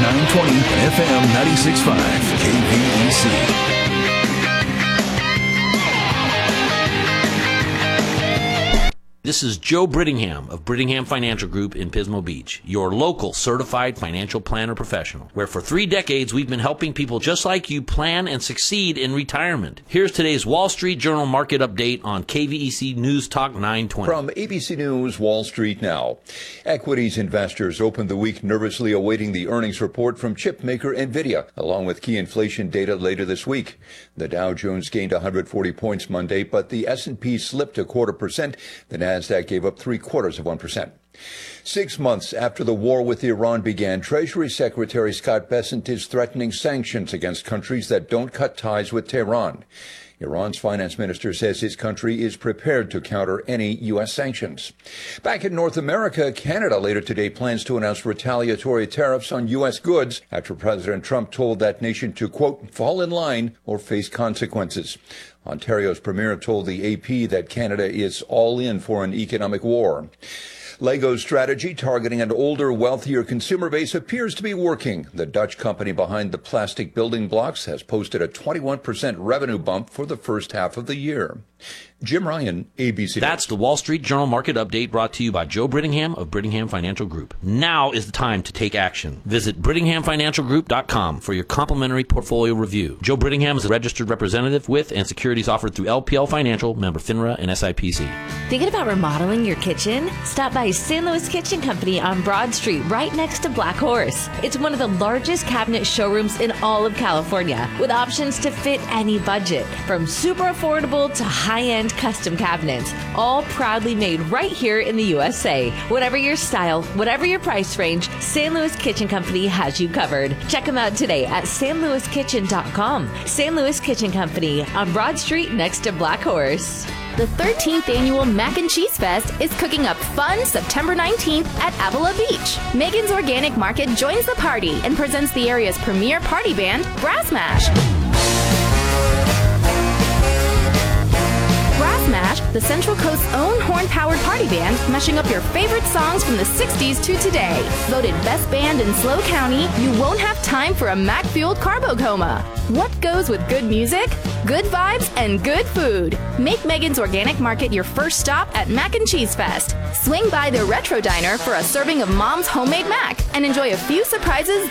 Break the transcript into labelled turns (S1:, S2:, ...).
S1: 920 and FM 96.5 KVEC.
S2: This is Joe Brittingham of Brittingham Financial Group in Pismo Beach, your local certified financial planner professional, where for 3 decades we've been helping people just like you plan and succeed in retirement. Here's today's Wall Street Journal market update on KVEC News Talk 920.
S3: From ABC News, Wall Street Now. Equities investors opened the week nervously awaiting the earnings report from chip maker NVIDIA, along with key inflation data later this week. The Dow Jones gained 140 points Monday, but the S&P slipped 0.25%. The Nasdaq gave up 0.75%. 6 months after the war with Iran began, Treasury Secretary Scott Bessent is threatening sanctions against countries that don't cut ties with Tehran. Iran's finance minister says his country is prepared to counter any U.S. sanctions. Back in North America, Canada later today plans to announce retaliatory tariffs on U.S. goods after President Trump told that nation to, quote, fall in line or face consequences. Ontario's premier told the AP that Canada is all in for an economic war. Lego's strategy targeting an older, wealthier consumer base appears to be working. The Dutch company behind the plastic building blocks has posted a 21% revenue bump for the first half of the year. Jim Ryan, ABC.
S2: That's the Wall Street Journal market update brought to you by Joe Brittingham of Brittingham Financial Group. Now is the time to take action. Visit BrittinghamFinancialGroup.com for your complimentary portfolio review. Joe Brittingham is a registered representative with and securities offered through LPL Financial, member FINRA and SIPC.
S4: Thinking about remodeling your kitchen? Stop by San Luis Kitchen Company on Broad Street, right next to Black Horse. It's one of the largest cabinet showrooms in all of California, with options to fit any budget, from super affordable to high-end custom cabinets, all proudly made right here in the USA. Whatever your style, whatever your price range, San Luis Kitchen Company has you covered. Check them out today at sanluiskitchen.com. San Luis Kitchen Company on Broad Street next to Black Horse.
S5: The 13th annual Mac and Cheese Fest is cooking up fun September 19th at Avila Beach. Megan's Organic Market joins the party and presents the area's premier party band, Brass Mash. Brass Mash, the Central Coast's own horn-powered party band, mashing up your favorite songs from the 60s to today. Voted best band in SLO County, you won't have time for a Mac-fueled carbo coma. What goes with good music? Good vibes and good food. Make Megan's Organic Market your first stop at Mac and Cheese Fest. Swing by the Retro Diner for a serving of Mom's homemade mac and enjoy a few surprises